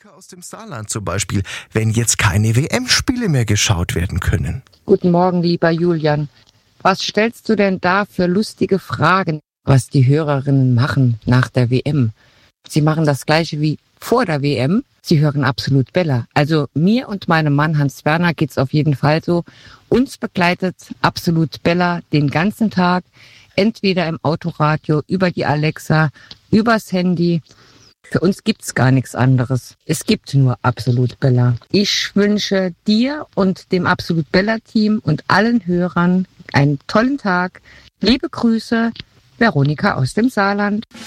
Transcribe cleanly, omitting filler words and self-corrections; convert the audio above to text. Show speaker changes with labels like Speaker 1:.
Speaker 1: Aus dem Saarland zum Beispiel, wenn jetzt keine WM-Spiele mehr geschaut werden können.
Speaker 2: Guten Morgen, lieber Julian. Was stellst du denn da für lustige Fragen, was die Hörerinnen machen nach der WM? Sie machen das Gleiche wie vor der WM. Sie hören Absolut Bella. Also mir und meinem Mann Hans Werner geht's auf jeden Fall so. Uns begleitet Absolut Bella den ganzen Tag, entweder im Autoradio, über die Alexa, übers Handy. Für uns gibt's gar nichts anderes. Es gibt nur Absolut Bella. Ich wünsche dir und dem Absolut Bella-Team und allen Hörern einen tollen Tag. Liebe Grüße, Veronika aus dem Saarland.